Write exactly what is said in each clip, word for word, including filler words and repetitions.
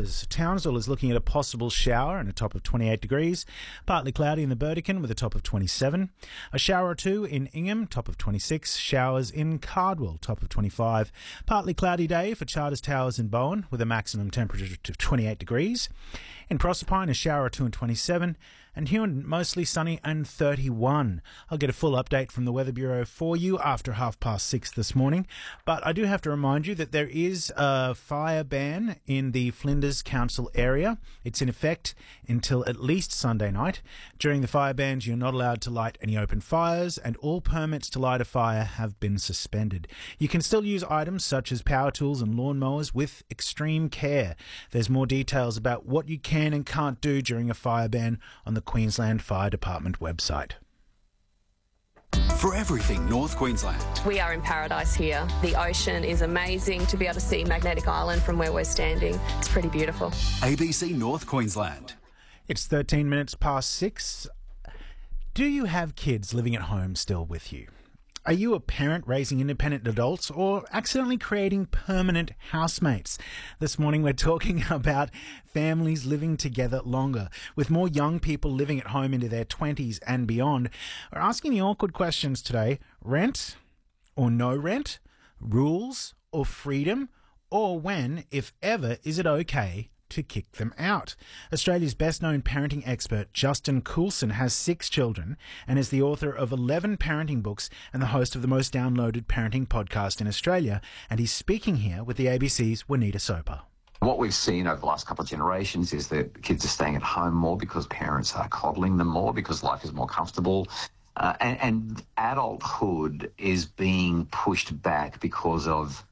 showers. Townsville is looking at a possible shower and a top of twenty-eight degrees. Partly cloudy in the Burdekin with a top of twenty-seven. A shower or two in Ingham, top of twenty-six. Showers in Cardwell, top of twenty-five. Partly cloudy day for Charters Towers in Bowen with a maximum temperature of twenty-eight degrees. In Proserpine, a shower or two and twenty-seven. And Huon, mostly sunny and thirty-one. I'll get a full update from the Weather Bureau for you after half past six this morning. But I do have to remind you that there is a fire ban in the Flinders Council area. It's in effect until at least Sunday night. During the fire bans, you're not allowed to light any open fires, and all permits to light a fire have been suspended. You can still use items such as power tools and lawnmowers with extreme care. There's more details about what you can and can't do during a fire ban on the Queensland Fire Department website. For everything North Queensland. We are in paradise here. The ocean is amazing. To be able to see Magnetic Island from where we're standing, it's pretty beautiful. A B C North Queensland. It's thirteen minutes past six. Do you have kids living at home still with you? Are you a parent raising independent adults or accidentally creating permanent housemates? This morning we're talking about families living together longer, with more young people living at home into their twenties and beyond. We're asking the awkward questions today: rent or no rent? Rules or freedom? Or when, if ever, is it okay to kick them out? Australia's best-known parenting expert, Justin Coulson, has six children and is the author of eleven parenting books and the host of the most downloaded parenting podcast in Australia. And he's speaking here with the A B C's Juanita Soper. What we've seen over the last couple of generations is that kids are staying at home more because parents are coddling them more, because life is more comfortable. Uh, and, and adulthood is being pushed back because of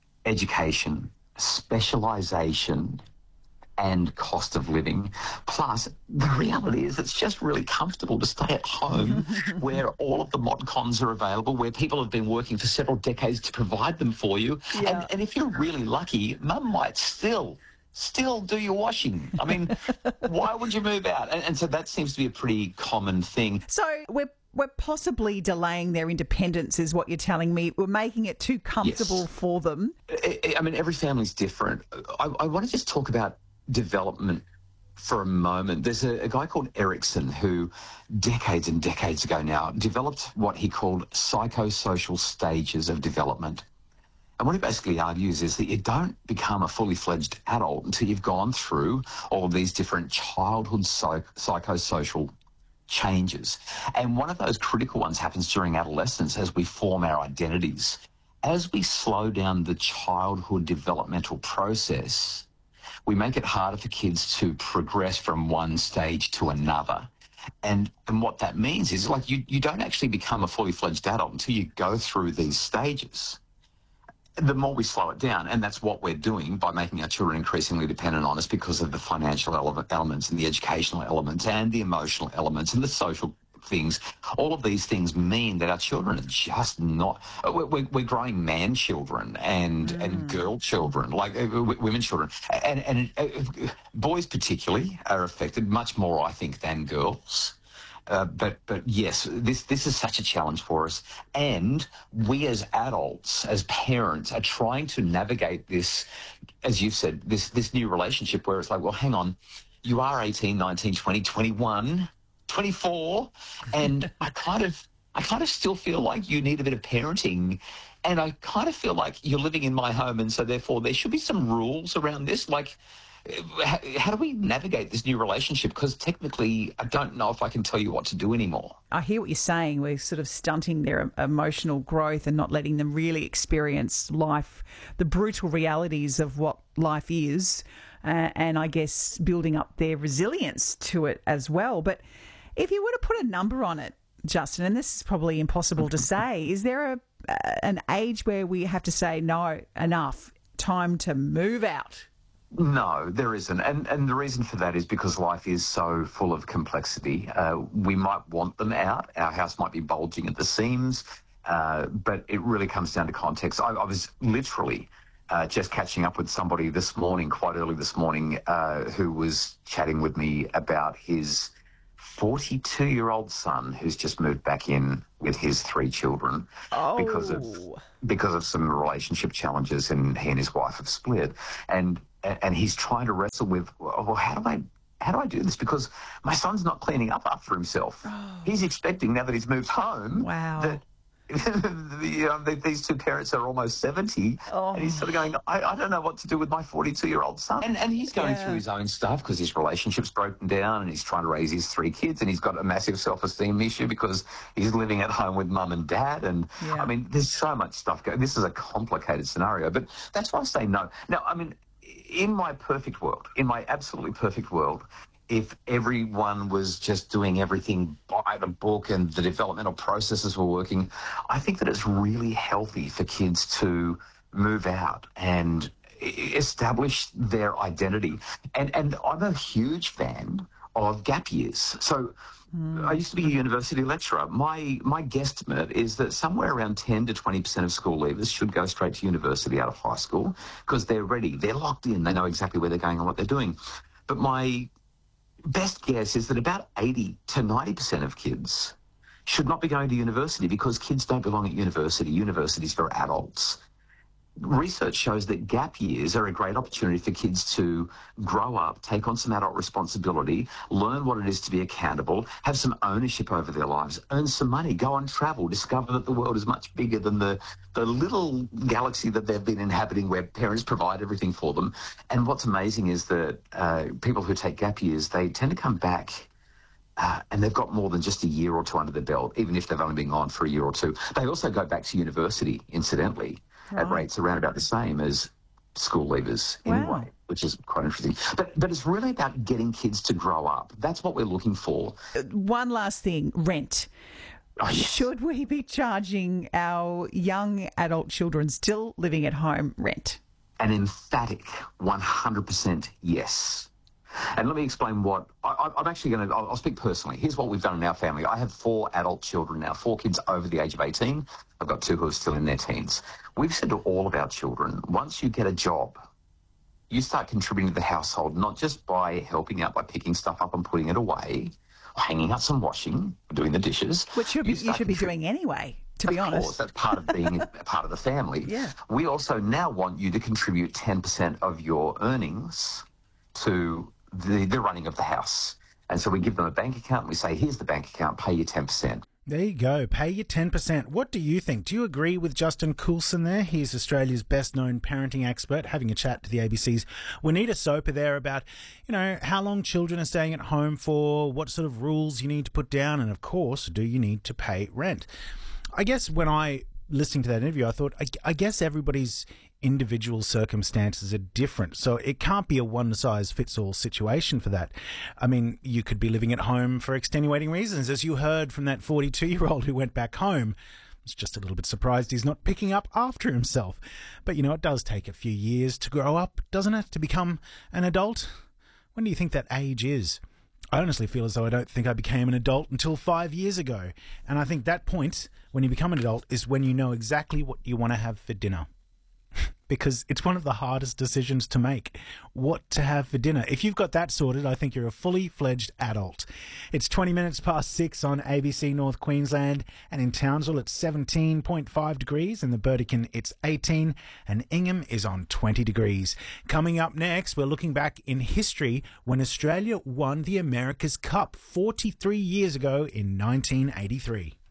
education, specialisation, and cost of living. Plus, the reality is it's just really comfortable to stay at home where all of the mod cons are available, where people have been working for several decades to provide them for you. Yeah. And, and if you're really lucky, mum might still, still do your washing. I mean, why would you move out? And, and so that seems to be a pretty common thing. So we're we're possibly delaying their independence, is what you're telling me. We're making it too comfortable Yes. for them. I, I mean, every family's different. I, I want to just talk about development for a moment. There's a, a guy called Erickson who decades and decades ago now developed what he called psychosocial stages of development. And what he basically argues is that you don't become a fully fledged adult until you've gone through all of these different childhood psych- psychosocial changes. And one of those critical ones happens during adolescence as we form our identities. As we slow down the childhood developmental process, we make it harder for kids to progress from one stage to another. And and what that means is, like, you, you don't actually become a fully fledged adult until you go through these stages. The more we slow it down, and that's what we're doing by making our children increasingly dependent on us because of the financial ele- elements and the educational elements and the emotional elements and the social things. All of these things mean that our children are just not, we're, we're, we're growing man children and, mm. and girl children, like uh, women children. And, and uh, boys particularly are affected much more, I think, than girls. Uh, but but yes, this this is such a challenge for us. And we as adults, as parents, are trying to navigate this, as you've said, this, this new relationship where it's like, well, hang on, you are eighteen, nineteen, twenty, twenty-one, twenty-four, and I kind of I kind of still feel like you need a bit of parenting, and I kind of feel like you're living in my home, and so therefore there should be some rules around this. Like, how, how do we navigate this new relationship? Because technically, I don't know if I can tell you what to do anymore. I hear what you're saying. We're sort of stunting their emotional growth and not letting them really experience life, the brutal realities of what life is, uh, and I guess building up their resilience to it as well. But if you were to put a number on it, Justin, and this is probably impossible to say, is there a uh, an age where we have to say, no, enough, time to move out? No, there isn't. And and the reason for that is because life is so full of complexity. Uh, we might want them out. Our house might be bulging at the seams, uh, but it really comes down to context. I, I was literally uh, just catching up with somebody this morning, quite early this morning, uh, who was chatting with me about his forty-two-year-old son who's just moved back in with his three children oh. because of because of some relationship challenges, and he and his wife have split. And and, and he's trying to wrestle with, well, how do I how do I do this? Because my son's not cleaning up after himself. Oh. He's expecting, now that he's moved home, wow. that the, um, the, these two parents are almost seventy, oh. and he's sort of going, I, I don't know what to do with my forty-two-year-old son. And, and he's going yeah. through his own stuff because his relationship's broken down, and he's trying to raise his three kids, and he's got a massive self-esteem issue because he's living at home with mum and dad. And, yeah. I mean, there's so much stuff going. This is a complicated scenario, but that's why I say no. Now, I mean, in my perfect world, in my absolutely perfect world, if everyone was just doing everything by the book and the developmental processes were working, I think that it's really healthy for kids to move out and establish their identity. And and I'm a huge fan of gap years. So mm. I used to be a university lecturer. My my guesstimate is that somewhere around ten to twenty percent of school leavers should go straight to university out of high school because they're ready. They're locked in. They know exactly where they're going and what they're doing. But my best guess is that about eighty to ninety percent of kids should not be going to university because kids don't belong at university. University's for adults. Research shows that gap years are a great opportunity for kids to grow up, take on some adult responsibility, learn what it is to be accountable, have some ownership over their lives, earn some money, go on travel, discover that the world is much bigger than the, the little galaxy that they've been inhabiting where parents provide everything for them. And what's amazing is that uh, people who take gap years, they tend to come back Uh, and they've got more than just a year or two under their belt, even if they've only been gone for a year or two. They also go back to university, incidentally, right. at rates around about the same as school leavers anyway, wow. which is quite interesting. But but it's really about getting kids to grow up. That's what we're looking for. One last thing, rent. Oh, yes. Should we be charging our young adult children still living at home rent? An emphatic one hundred percent yes. And let me explain what I, I'm actually going to. I'll, I'll speak personally. Here's what we've done in our family. I have four adult children now, four kids over the age of eighteen. I've got two who are still in their teens. We've said to all of our children, once you get a job, you start contributing to the household, not just by helping out by picking stuff up and putting it away, or hanging out some washing, doing the dishes. Which should be, you, you should be doing anyway. To be of honest, course, that's part of being part of the family. Yeah. We also now want you to contribute ten percent of your earnings to The, the running of the house. And so we give them a bank account and we say, here's the bank account, pay your ten percent. There you go, pay your ten percent. What do you think? Do you agree with Justin Coulson there? He's Australia's best-known parenting expert, having a chat to the A B C's Juanita Soper there about, you know, how long children are staying at home for, what sort of rules you need to put down, and of course, do you need to pay rent? I guess when I, listening to that interview, I thought, I, I guess everybody's individual circumstances are different. So it can't be a one-size-fits-all situation for that. I mean, you could be living at home for extenuating reasons, as you heard from that forty-two-year-old who went back home. I was just a little bit surprised he's not picking up after himself. But, you know, it does take a few years to grow up, doesn't it, to become an adult? When do you think that age is? I honestly feel as though I don't think I became an adult until five years ago. And I think that point, when you become an adult, is when you know exactly what you want to have for dinner. Because it's one of the hardest decisions to make, what to have for dinner. If you've got that sorted, I think you're a fully fledged adult. It's twenty minutes past six on A B C North Queensland, and in Townsville it's seventeen point five degrees, in the Burdekin it's eighteen, and Ingham is on twenty degrees. Coming up next, we're looking back in history when Australia won the America's Cup forty-three years ago in nineteen eighty-three.